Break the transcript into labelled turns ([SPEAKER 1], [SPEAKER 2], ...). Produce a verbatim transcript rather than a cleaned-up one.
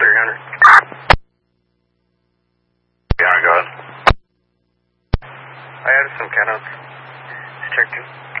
[SPEAKER 1] three hundred. Yeah, go ahead. I added some countouts. Check two.